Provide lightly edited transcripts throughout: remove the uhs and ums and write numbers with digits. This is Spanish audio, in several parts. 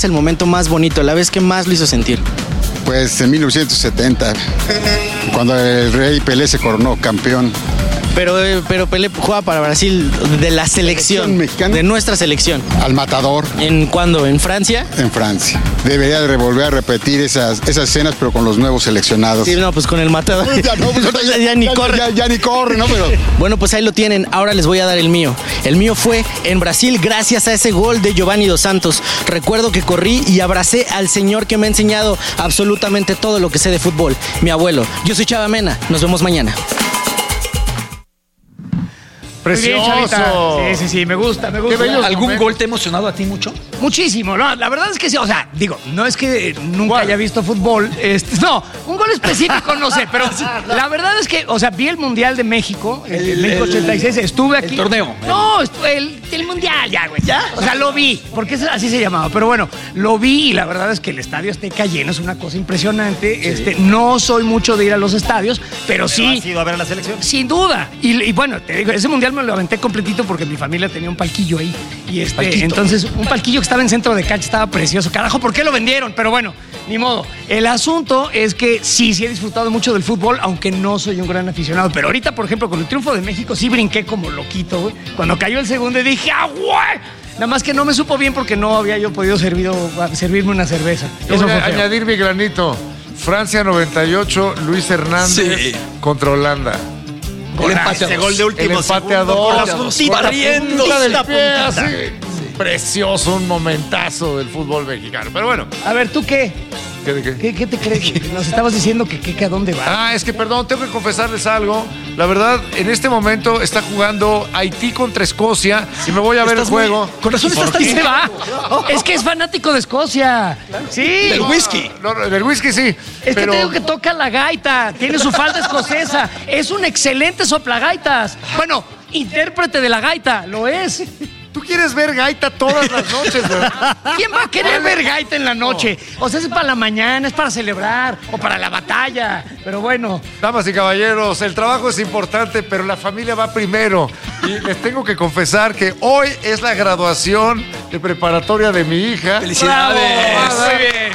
el momento más bonito, la vez que más lo hizo sentir? Pues en 1970, cuando el rey Pelé se coronó campeón. Pero Pelé jugaba para Brasil de la selección mexicana, de nuestra selección. Al matador. ¿En cuándo? ¿En Francia? En Francia. Debería de volver a repetir esas escenas, pero con los nuevos seleccionados. Sí, no, pues con el matador. Ya, no, pues, ya ni corre. Ya ni corre, ¿no? Pero... Bueno, pues ahí lo tienen. Ahora les voy a dar el mío. El mío fue en Brasil gracias a ese gol de Giovanni Dos Santos. Recuerdo que corrí y abracé al señor que me ha enseñado absolutamente todo lo que sé de fútbol, mi abuelo. Yo soy Chava Mena. Nos vemos mañana. Precioso. Sí, me gusta. ¿Algún gol te ha emocionado a ti mucho? Muchísimo, no, la verdad es que sí, o sea, digo, no es que nunca haya visto fútbol, no, un gol específico no sé, pero la verdad es que, o sea, vi el Mundial de México, el México 86, estuve aquí. ¿El torneo? No, el Mundial ya, güey. ¿Ya? O sea, lo vi, porque así se llamaba, pero bueno, lo vi y la verdad es que el Estadio Azteca lleno es una cosa impresionante, sí. No soy mucho de ir a los estadios, pero sí. ¿Has ido a ver a la selección? Sin duda, y bueno, te digo, ese Mundial me lo aventé completito porque mi familia tenía un palquillo ahí, y entonces, un palquillo que estaba en centro de cancha, estaba precioso. Carajo, ¿por qué lo vendieron? Pero bueno, ni modo. El asunto es que sí he disfrutado mucho del fútbol, aunque no soy un gran aficionado. Pero ahorita, por ejemplo, con el triunfo de México, sí brinqué como loquito, güey. Cuando cayó el segundo y dije, ¡ah, güey! Nada más que no me supo bien porque no había yo podido servirme una cerveza. Yo voy a añadir mi granito. Francia 98, Luis Hernández contra Holanda. El empate a gol de último empate a dos. Con la puntita, barriendo del pie, así. Precioso, un momentazo del fútbol mexicano. Pero bueno. A ver, ¿tú qué? ¿Qué de qué? ¿Qué te crees? Nos estabas diciendo que a dónde va. Es que perdón, tengo que confesarles algo. La verdad, en este momento está jugando Haití contra Escocia y me voy a ver el juego. Con razón estás tan se va. Es que es fanático de Escocia. Sí. Del whisky. Del whisky sí. Es que te digo que toca la gaita, tiene su falda escocesa, es un excelente soplagaitas. Bueno, intérprete de la gaita, lo es. Tú quieres ver gaita todas las noches, ¿verdad? ¿Quién va a querer ver gaita en la noche? O sea, es para la mañana, es para celebrar o para la batalla. Pero bueno. Damas y caballeros, el trabajo es importante, pero la familia va primero. Y les tengo que confesar que hoy es la graduación de preparatoria de mi hija. ¡Felicidades! ¡Bravo! Muy bien.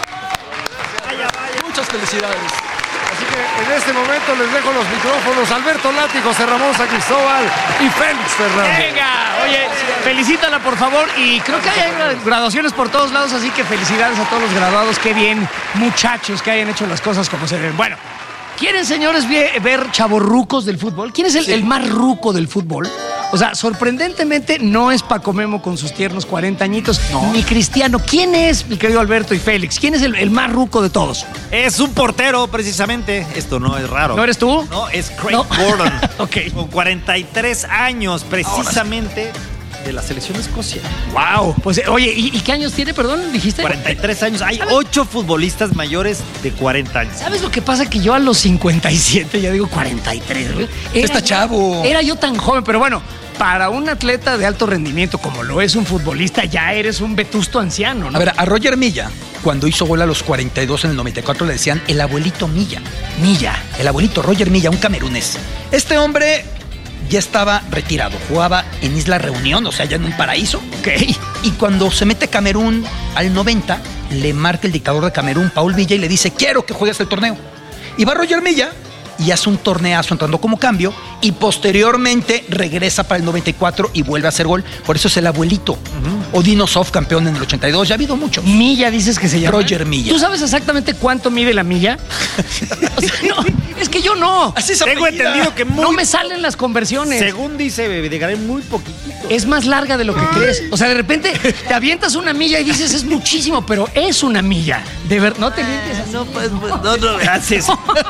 Muchas felicidades. Así que en este momento les dejo los micrófonos a Alberto Lati, José Ramón San Cristóbal y Félix Fernández. Venga, oye, felicítala por favor, y creo que hay graduaciones por todos lados, así que felicidades a todos los graduados, qué bien, muchachos, que hayan hecho las cosas como se deben. Bueno, ¿quieren, señores, ver chavorrucos del fútbol? ¿Quién es el más ruco del fútbol? O sea, sorprendentemente no es Paco Memo con sus tiernos 40 añitos, ni Cristiano. ¿Quién es, mi querido Alberto y Félix? ¿Quién es el más ruco de todos? Es un portero, precisamente. Esto no es raro. ¿No eres tú? No, es Craig Gordon. Ok. Con 43 años, precisamente, de la selección de Escocia. ¡Wow! Pues, oye, ¿y qué años tiene, perdón, dijiste? 43 años. Hay 8 futbolistas mayores de 40 años. ¿Sabes lo que pasa? Que yo a los 57, ya digo 43, güey. Está chavo. Era yo tan joven, pero bueno, para un atleta de alto rendimiento como lo es un futbolista, ya eres un vetusto anciano, ¿no? A ver, a Roger Milla, cuando hizo gol a los 42 en el 94, le decían el abuelito Milla. El abuelito Roger Milla, un camerunés. Este hombre ya estaba retirado, jugaba en Isla Reunión, o sea, ya en un paraíso. Ok. Y cuando se mete Camerún al 90, le marca el dictador de Camerún, Paul Villa, y le dice, quiero que juegues el torneo. Y va Roger Milla y hace un torneazo entrando como cambio, y posteriormente regresa para el 94 y vuelve a hacer gol. Por eso es el abuelito. Odino Soft, campeón en el 82, ya ha habido muchos. Milla, dices que se llama. Roger Milla. ¿Tú sabes exactamente cuánto mide la milla? O sea, no, es que yo no. Así se Tengo entendido que no me salen las conversiones. Según dice Videgaray, muy poquitito. Es más larga de lo que crees. O sea, de repente te avientas una milla y dices, es muchísimo, pero es una milla. De verdad, no te limpies así. No, pues, no haces.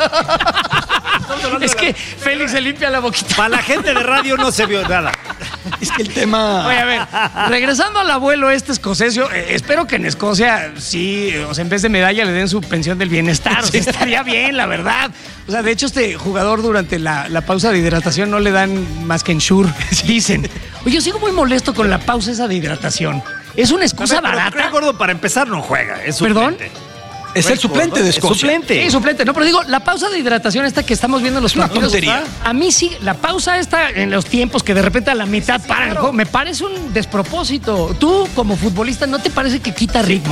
Es que Félix se limpia la boquita. Para la gente de radio no se vio nada. Es que el tema... Oye, a ver, regresando al abuelo escocés, espero que en Escocia sí, o sea, en vez de medalla le den su pensión del bienestar. O sea, estaría bien, la verdad. O sea, de hecho, este jugador durante la pausa de hidratación no le dan más que Ensure, dicen. Oye, yo sigo muy molesto con la pausa esa de hidratación. ¿Es una excusa barata? Craig Gordon, para empezar, no juega. Es ¿Perdón? Es el suplente de Escocia. Suplente. Sí, suplente. No, pero digo, la pausa de hidratación esta que estamos viendo en los partidos. Tontería. A mí sí, la pausa esta en los tiempos que de repente a la mitad paran el juego, me parece un despropósito. Tú, como futbolista, ¿no te parece que quita ritmo?